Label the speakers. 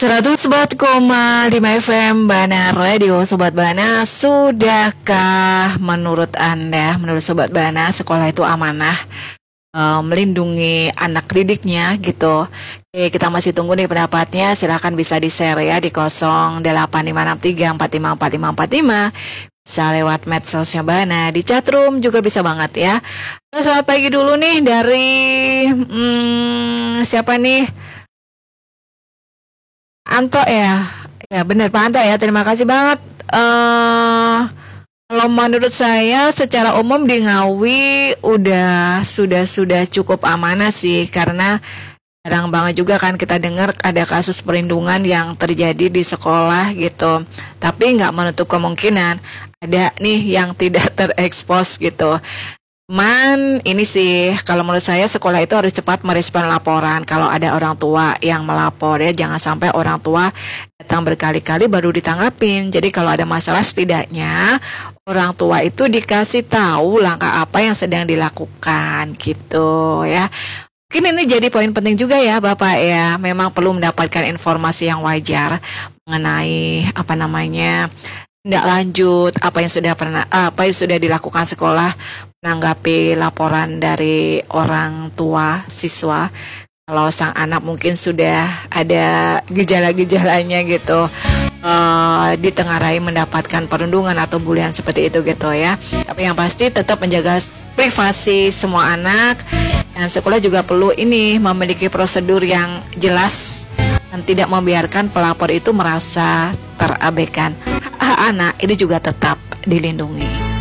Speaker 1: 104,5 FM Bana Radio. Sobat Bana, sudahkah menurut Anda, menurut Sobat Bana, sekolah itu amanah melindungi anak didiknya gitu? Oke, kita masih tunggu nih pendapatnya. Silahkan bisa di-share ya di 085634545545. Bisa lewat medsosnya Bana, di chatroom juga bisa banget ya. Selamat pagi dulu nih dari siapa nih? Anto ya, ya benar Pak Anto ya. Terima kasih banget. Kalau menurut saya secara umum di Ngawi sudah cukup amanah sih, karena jarang banget juga kan kita dengar ada kasus perlindungan yang terjadi di sekolah gitu. Tapi nggak menutup kemungkinan ada nih yang tidak terekspos gitu. Cuman ini sih, kalau menurut saya sekolah itu harus cepat merespon laporan kalau ada orang tua yang melapor ya. Jangan sampai orang tua datang berkali-kali baru ditanggapin. Jadi kalau ada masalah, setidaknya orang tua itu dikasih tahu langkah apa yang sedang dilakukan gitu ya. Mungkin ini jadi poin penting juga ya Bapak ya. Memang perlu mendapatkan informasi yang wajar mengenai tindak lanjut apa yang sudah dilakukan sekolah menanggapi laporan dari orang tua siswa. Kalau sang anak mungkin sudah ada gejala-gejalanya gitu, ditengarai mendapatkan perundungan atau bulian seperti itu gitu ya. Tapi yang pasti tetap menjaga privasi semua anak, dan sekolah juga perlu ini memiliki prosedur yang jelas dan tidak membiarkan pelapor itu merasa terabaikan. Hak anak ini juga tetap dilindungi.